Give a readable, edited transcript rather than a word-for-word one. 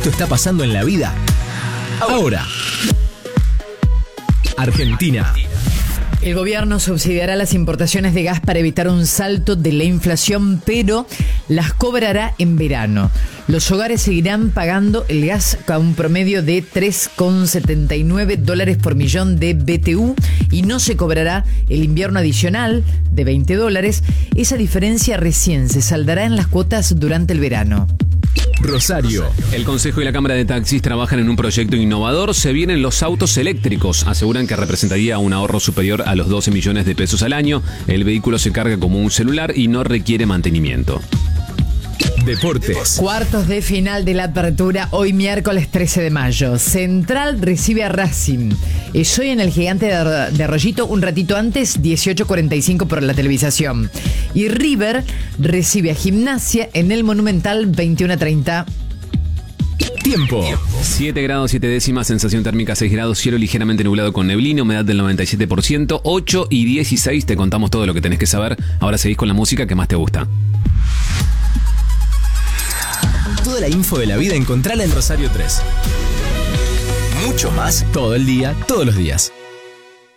Esto está pasando en la vida ahora. Argentina. El gobierno subsidiará las importaciones de gas para evitar un salto de la inflación, pero las cobrará en verano. Los hogares seguirán pagando el gas a un promedio de $3,79 por millón de BTU y no se cobrará el invierno adicional de $20. Esa diferencia recién se saldará en las cuotas durante el verano. Rosario. El Consejo y la Cámara de Taxis trabajan en un proyecto innovador. Se vienen los autos eléctricos. Aseguran que representaría un ahorro superior a los 12 millones de pesos al año. El vehículo se carga como un celular y no requiere mantenimiento. Deportes. Cuartos de final de la apertura hoy miércoles 13 de mayo. Central recibe a Racing. Es hoy en el Gigante de Arroyito, un ratito antes, 18:45 por la televisación. Y River recibe a Gimnasia en el Monumental, 21:30. Tiempo. 7 grados 7 décimas, sensación térmica 6 grados, cielo ligeramente nublado con neblina, humedad del 97%, 8 y 16, te contamos todo lo que tenés que saber. Ahora seguís con la música que más te gusta. Toda la info de la vida encontrala en Rosario 3. Mucho más todo el día, todos los días.